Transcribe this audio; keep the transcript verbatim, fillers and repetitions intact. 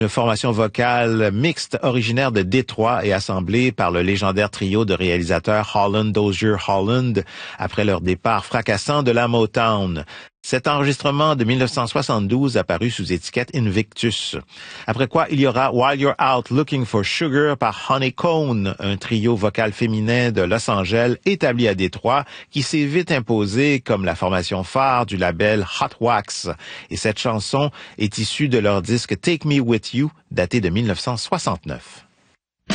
Une formation vocale mixte originaire de Détroit et assemblée par le légendaire trio de réalisateurs Holland, Dozier, Holland après leur départ fracassant de la Motown. Cet enregistrement de mille neuf cent soixante-douze a paru sous étiquette Invictus. Après quoi, il y aura While You're Out Looking for Sugar par Honey Cone, un trio vocal féminin de Los Angeles établi à Détroit qui s'est vite imposé comme la formation phare du label Hot Wax. Et cette chanson est issue de leur disque Take Me With You, daté de mille neuf cent soixante-neuf.